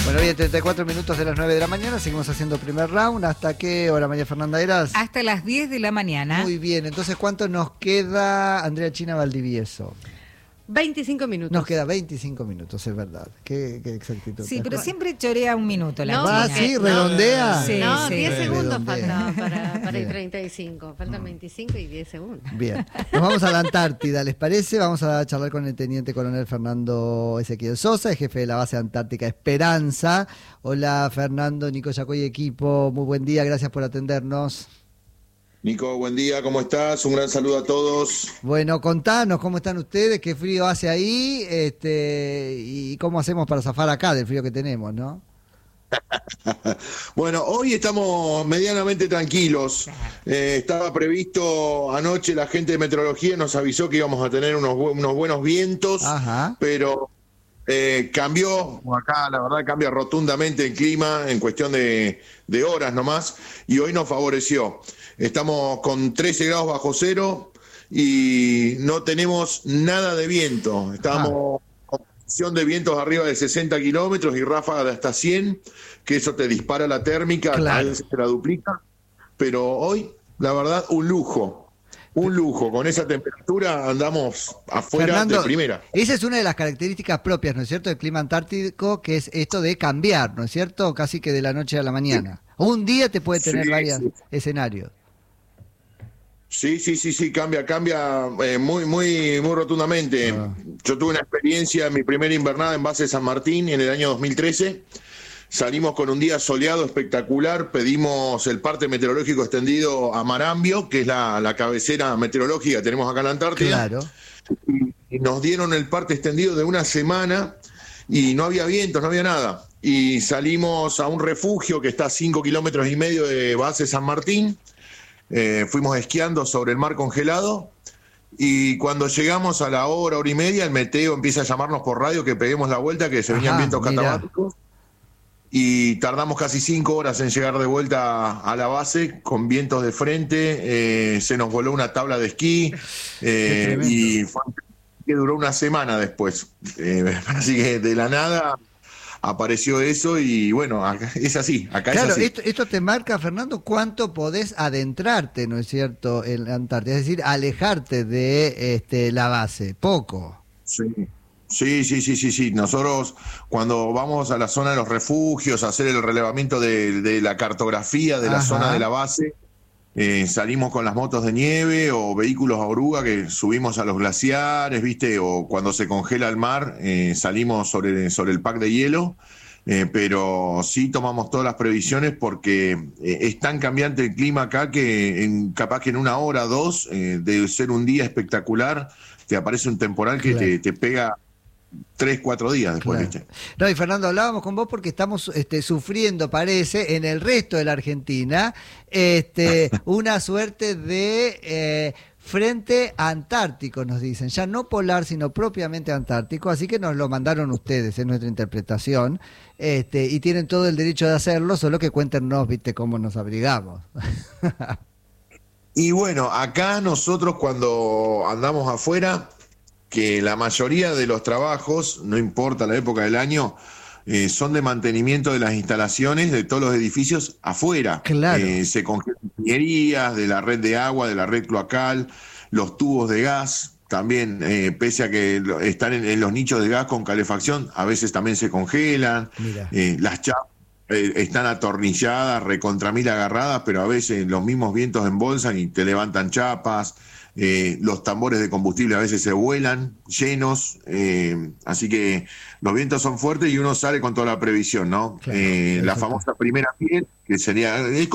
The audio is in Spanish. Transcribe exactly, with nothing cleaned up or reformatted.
Bueno, hoy en treinta y cuatro minutos de las nueve de la mañana, seguimos haciendo primer round. ¿Hasta qué hora, María Fernanda Eras? Hasta las diez de la mañana. Muy bien, entonces, ¿cuánto nos queda, Andrea China Valdivieso? veinticinco minutos. Nos queda veinticinco minutos, es verdad. Qué, qué exactitud. Sí, pero siempre chorea un minuto la No, ¿Va China. así? ¿Redondea? Sí, No, sí. diez segundos Redondea. falta para, para el Bien. treinta y cinco. Faltan veinticinco y diez segundos. Bien, nos vamos a la Antártida, ¿les parece? Vamos a charlar con el teniente coronel Fernando Ezequiel Sosa, el jefe de la base antártica Esperanza. Hola Fernando, Nico Yacoy, equipo, muy buen día, gracias por atendernos. Nico, buen día, ¿cómo estás? Un gran saludo a todos. Bueno, contanos cómo están ustedes, qué frío hace ahí, este, y cómo hacemos para zafar acá del frío que tenemos, ¿no? Bueno, hoy estamos medianamente tranquilos. Eh, estaba previsto anoche, la gente de meteorología nos avisó que íbamos a tener unos, bu- unos buenos vientos, Ajá. pero eh, cambió, acá la verdad cambia rotundamente el clima en cuestión de, de horas nomás, y hoy nos favoreció. Estamos con trece grados bajo cero y no tenemos nada de viento. Estamos con presión de vientos arriba de sesenta kilómetros y ráfagas de hasta cien, que eso te dispara la térmica, Claro. a veces te la duplica. Pero hoy, la verdad, un lujo. Un lujo. Con esa temperatura andamos afuera Fernando, de primera. esa es una de las características propias, ¿no es cierto?, del clima antártico, que es esto de cambiar, ¿no es cierto?, casi que de la noche a la mañana. Un día te puede tener Sí, varios sí. escenarios. Sí, sí, sí, sí, cambia, cambia eh, muy, muy, muy rotundamente. Ah. Yo tuve una experiencia en mi primera invernada en base San Martín en el año dos mil trece. Salimos con un día soleado espectacular, pedimos el parte meteorológico extendido a Marambio, que es la, la cabecera meteorológica que tenemos acá en la Antártida. Claro. Y nos dieron el parte extendido de una semana y no había vientos, no había nada. Y salimos a un refugio que está a cinco kilómetros y medio de base San Martín. Eh, fuimos esquiando sobre el mar congelado y cuando llegamos a la hora, hora y media, el meteo empieza a llamarnos por radio que peguemos la vuelta, que se venían Ajá, vientos mirá. catabáticos, y tardamos casi cinco horas en llegar de vuelta a la base con vientos de frente. Eh, se nos voló una tabla de esquí eh, tremendo. y fue que duró una semana después. Eh, así que de la nada apareció eso y bueno, acá- es así, acá Claro, es así. esto, esto te marca, Fernando, cuánto podés adentrarte, ¿no es cierto?, en la Antártida, es decir, alejarte de este, la base. Poco. Sí. Sí, sí, sí, sí, sí. Nosotros cuando vamos a la zona de los refugios a hacer el relevamiento de, de la cartografía de la Ajá. zona de la base, eh, salimos con las motos de nieve o vehículos a oruga que subimos a los glaciares, ¿viste? O cuando se congela el mar, eh, salimos sobre, sobre el pack de hielo. Eh, pero sí tomamos todas las previsiones porque eh, es tan cambiante el clima acá que en, capaz que en una hora, dos, eh, de ser un día espectacular, te aparece un temporal que Claro. te, te pega tres, cuatro días después, Claro. ¿viste? No, y Fernando, hablábamos con vos porque estamos este, sufriendo, parece, en el resto de la Argentina, este, una suerte de eh, frente antártico, nos dicen, ya no polar, sino propiamente antártico, así que nos lo mandaron ustedes, es nuestra interpretación, este, y tienen todo el derecho de hacerlo, solo que cuéntenos, viste, cómo nos abrigamos. Y bueno, acá nosotros cuando andamos afuera, que la mayoría de los trabajos, no importa la época del año, eh, son de mantenimiento de las instalaciones de todos los edificios afuera. Claro. Eh, se congelan ingenierías de la red de agua, de la red cloacal, los tubos de gas, también, eh, pese a que lo- están en, en los nichos de gas con calefacción, a veces también se congelan. Mira. Eh, las chapas eh, están atornilladas, recontra mil agarradas, pero a veces los mismos vientos embolsan y te levantan chapas. Eh, los tambores de combustible a veces se vuelan llenos, eh, así que los vientos son fuertes y uno sale con toda la previsión, ¿no? Claro, Eh, la eso está. famosa primera piel, que sería, es